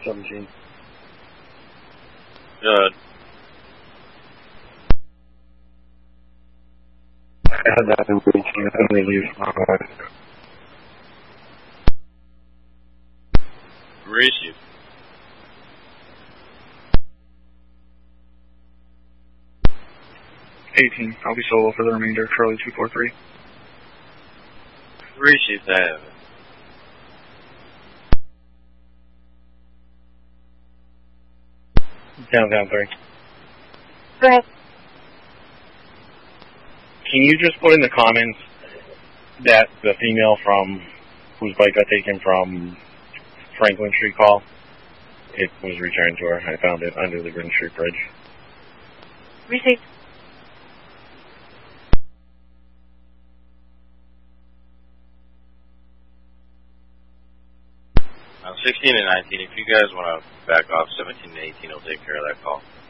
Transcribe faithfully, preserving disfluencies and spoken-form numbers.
seventeen. Good. I had that in routine. I didn't leave my body. Receive. eighteen. I'll be solo for the remainder. Charlie two four three. Receive that. Down, down three. Go ahead. Can you just put in the comments that the female from whose bike got taken from Franklin Street call? It was returned to her. I found it under the Green Street Bridge. Received. Uh, sixteen and nineteen, if you guys want to back off, seventeen and eighteen will take care of that call.